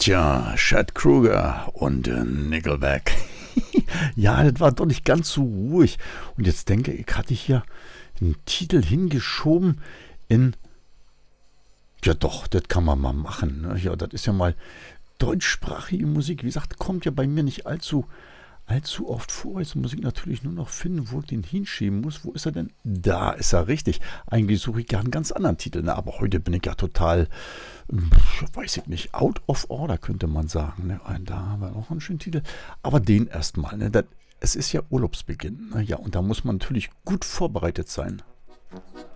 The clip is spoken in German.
Tja, Chad Kruger und Nickelback. Ja, das war doch nicht ganz so ruhig. Und jetzt denke ich, hatte ich hier einen Titel hingeschoben in. Ja doch, das kann man mal machen. Ne? Ja, das ist ja mal deutschsprachige Musik. Wie gesagt, kommt ja bei mir nicht allzu oft vor. Jetzt muss ich natürlich nur noch finden, wo ich den hinschieben muss. Wo ist er denn? Da ist er, richtig. Eigentlich suche ich gerne einen ganz anderen Titel. Ne? Aber heute bin ich ja total, weiß ich nicht, out of order, könnte man sagen. Ne? Da haben wir auch einen schönen Titel. Aber den erstmal. Ne? Es ist ja Urlaubsbeginn. Ne? Ja, und da muss man natürlich gut vorbereitet sein.